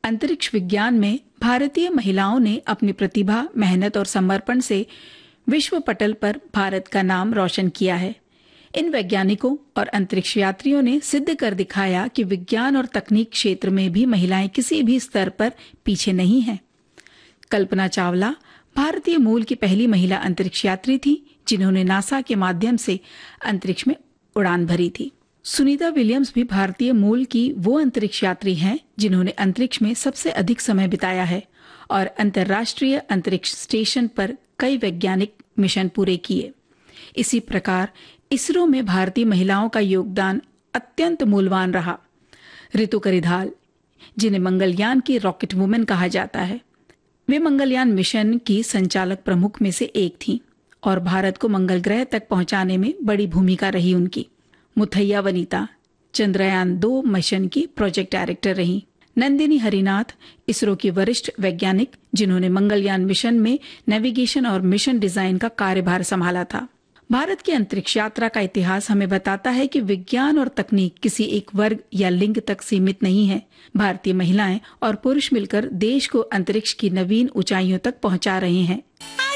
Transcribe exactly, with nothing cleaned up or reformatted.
अंतरिक्ष विज्ञान में भारतीय महिलाओं ने अपनी प्रतिभा, मेहनत और समर्पण से विश्व पटल पर भारत का नाम रोशन किया है। इन वैज्ञानिकों और अंतरिक्ष यात्रियों ने सिद्ध कर दिखाया कि विज्ञान और तकनीक क्षेत्र में भी महिलाएं किसी भी स्तर पर पीछे नहीं हैं। कल्पना चावला भारतीय मूल की पहली महिला अंतरिक्ष यात्री थी, जिन्होंने नासा के माध्यम से अंतरिक्ष में उड़ान भरी थी। सुनीता विलियम्स भी भारतीय मूल की वो अंतरिक्ष यात्री हैं जिन्होंने अंतरिक्ष में सबसे अधिक समय बिताया है और अंतर्राष्ट्रीय अंतरिक्ष स्टेशन पर कई वैज्ञानिक मिशन पूरे किए। इसी प्रकार इसरो में भारतीय महिलाओं का योगदान अत्यंत मूल्यवान रहा। ऋतु करिधाल, जिन्हें मंगलयान की रॉकेट वुमेन कहा जाता है, वे मंगलयान मिशन की संचालक प्रमुख में से एक थीं और भारत को मंगल ग्रह तक पहुंचाने में बड़ी भूमिका रही उनकी। मुथैया वनीता चंद्रयान दो मिशन की प्रोजेक्ट डायरेक्टर रहीं। नंदिनी हरिनाथ इसरो की वरिष्ठ वैज्ञानिक, जिन्होंने मंगलयान मिशन में नेविगेशन और मिशन डिजाइन का कार्यभार संभाला था। भारत की अंतरिक्ष यात्रा का इतिहास हमें बताता है कि विज्ञान और तकनीक किसी एक वर्ग या लिंग तक सीमित नहीं है। भारतीय महिलाएं और पुरुष मिलकर देश को अंतरिक्ष की नवीन ऊंचाइयों तक पहुंचा रहे हैं।